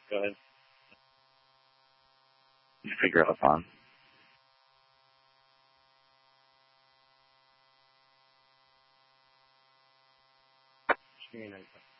Go ahead. You figure out fun. What do you mean?